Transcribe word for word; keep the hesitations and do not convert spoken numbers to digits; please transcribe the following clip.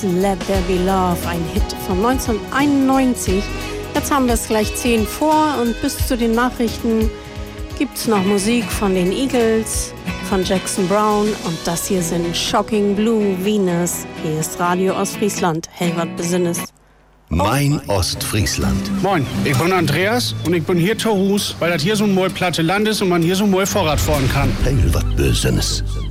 Let There Be Love, ein Hit von neunzehnhunderteinundneunzig. Jetzt haben wir es gleich zehn vor und bis zu den Nachrichten gibt's noch Musik von den Eagles, von Jackson Brown und das hier sind Shocking Blue Venus. Hier ist Radio Ostfriesland. Helwart Besinnes. Mein Ostfriesland. Moin, ich bin Andreas und ich bin hier zu Hus, weil das hier so ein mooi platte Land ist und man hier so mooi Vorrad fahren kann. Helwart Besinnes.